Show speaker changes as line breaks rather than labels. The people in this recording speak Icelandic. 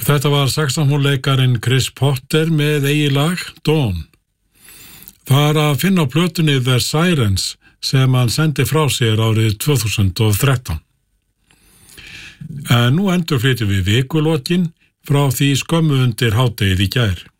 Þetta var saxófónleikarin Chris Potter með eigið lag Dawn. Það er að finna á plötunni The Sirens sem hann sendi frá sér árið 2013. En nú endurflytjum við vikulokin frá því skömmu undir hádegið í gær.